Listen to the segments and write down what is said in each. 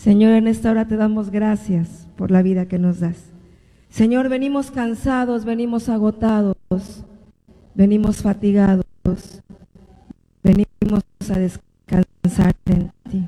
Señor, en esta hora te damos gracias por la vida que nos das. Señor, venimos cansados, venimos agotados, venimos fatigados, venimos a descansar en ti.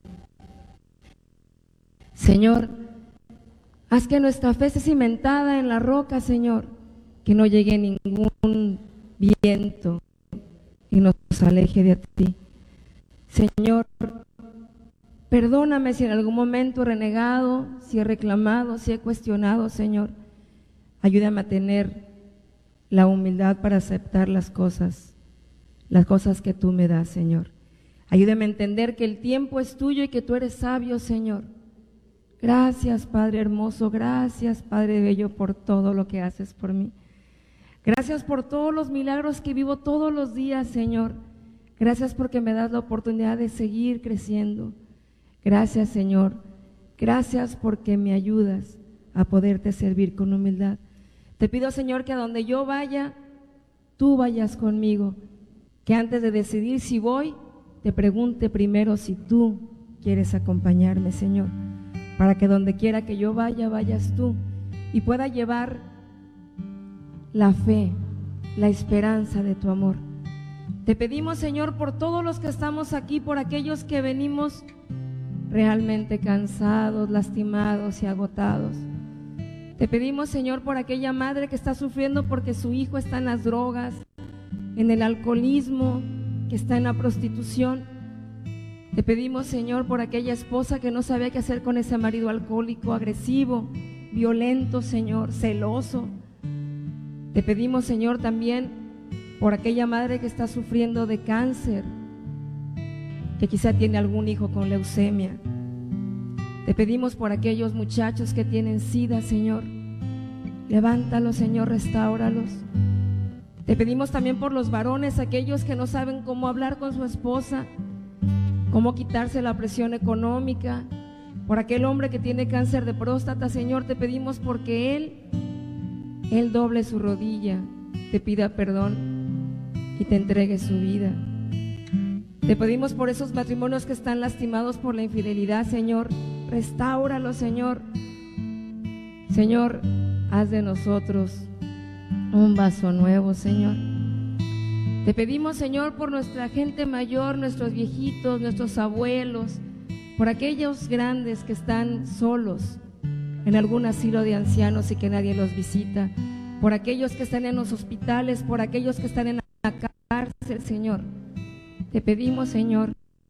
Señor, haz que nuestra fe esté cimentada en la roca, Señor, que no llegue ningún viento y nos aleje de ti. Señor, perdóname si en algún momento he renegado, si he reclamado, si he cuestionado, Señor. Ayúdame a tener la humildad para aceptar las cosas que tú me das, Señor. Ayúdame a entender que el tiempo es tuyo y que tú eres sabio, Señor. Gracias, Padre hermoso, gracias, Padre bello, por todo lo que haces por mí. Gracias por todos los milagros que vivo todos los días, Señor. Gracias porque me das la oportunidad de seguir creciendo. Gracias, Señor. Gracias porque me ayudas a poderte servir con humildad. Te pido, Señor, que a donde yo vaya, tú vayas conmigo. Que antes de decidir si voy, te pregunte primero si tú quieres acompañarme, Señor. Para que donde quiera que yo vaya, vayas tú y pueda llevar la fe, la esperanza de tu amor. Te pedimos, Señor, por todos los que estamos aquí, por aquellos que venimos realmente cansados, lastimados y agotados. Te pedimos, Señor, por aquella madre que está sufriendo porque su hijo está en las drogas, en el alcoholismo, que está en la prostitución. Te pedimos, Señor, por aquella esposa que no sabía qué hacer con ese marido alcohólico, agresivo, violento, Señor, celoso. Te pedimos, Señor, también por aquella madre que está sufriendo de cáncer, que quizá tiene algún hijo con leucemia. Te pedimos por aquellos muchachos que tienen SIDA, Señor. Levántalos, Señor, restáuralos. Te pedimos también por los varones, aquellos que no saben cómo hablar con su esposa, cómo quitarse la presión económica. Por aquel hombre que tiene cáncer de próstata, Señor, te pedimos porque él doble su rodilla, te pida perdón y te entregue su vida. Te pedimos por esos matrimonios que están lastimados por la infidelidad, Señor. Restáuralos, Señor. Señor, haz de nosotros un vaso nuevo, Señor. Te pedimos, Señor, por nuestra gente mayor, nuestros viejitos, nuestros abuelos, por aquellos grandes que están solos en algún asilo de ancianos y que nadie los visita, por aquellos que están en los hospitales, por aquellos que están en la cárcel, Señor. Te pedimos, Señor,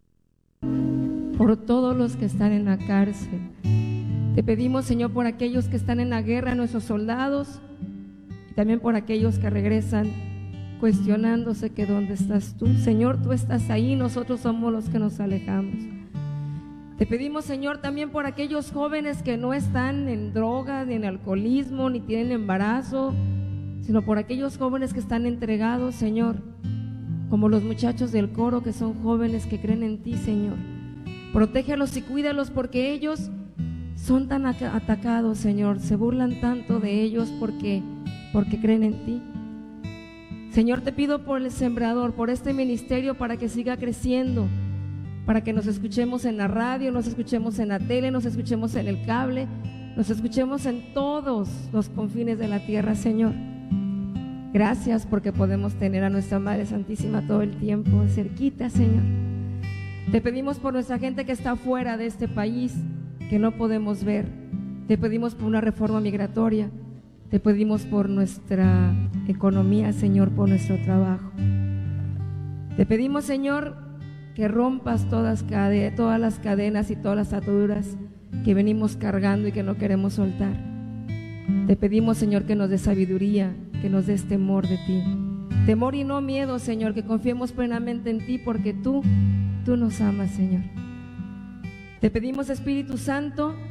por todos los que están en la cárcel. Te pedimos, Señor, por aquellos que están en la guerra, nuestros soldados, y también por aquellos que regresan cuestionándose que dónde estás tú. Señor, tú estás ahí, nosotros somos los que nos alejamos. Te pedimos, Señor, también por aquellos jóvenes que no están en drogas, ni en alcoholismo, ni tienen embarazo, sino por aquellos jóvenes que están entregados, Señor, como los muchachos del coro que son jóvenes que creen en ti, Señor. Protégelos y cuídalos porque ellos son tan atacados, Señor, se burlan tanto de ellos porque creen en ti. Señor, te pido por el sembrador, por este ministerio para que siga creciendo, para que nos escuchemos en la radio, nos escuchemos en la tele, nos escuchemos en el cable, nos escuchemos en todos los confines de la tierra, Señor. Gracias porque podemos tener a nuestra Madre Santísima todo el tiempo cerquita, Señor. Te pedimos por nuestra gente que está fuera de este país, que no podemos ver. Te pedimos por una reforma migratoria. Te pedimos por nuestra economía, Señor, por nuestro trabajo. Te pedimos, Señor, que rompas todas las cadenas y todas las ataduras que venimos cargando y que no queremos soltar. Te pedimos, Señor, que nos des sabiduría, que nos des temor de ti. Temor y no miedo, Señor, que confiemos plenamente en ti porque tú nos amas, Señor. Te pedimos, Espíritu Santo,